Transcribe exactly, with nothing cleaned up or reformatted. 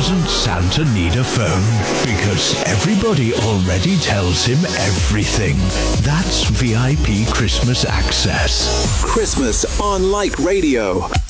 doesn't Santa need a phone? Because everybody already tells him everything. That's V I P Christmas access. Christmas on Light Radio.